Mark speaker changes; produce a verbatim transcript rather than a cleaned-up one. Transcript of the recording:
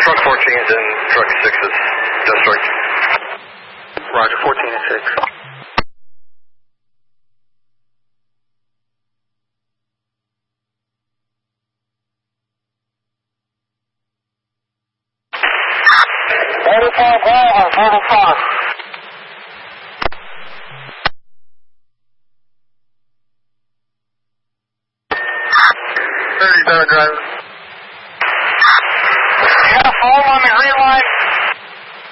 Speaker 1: truck fourteens and truck sixes. Just right.
Speaker 2: Roger, fourteen and six.
Speaker 3: eighty-five, thirty-five.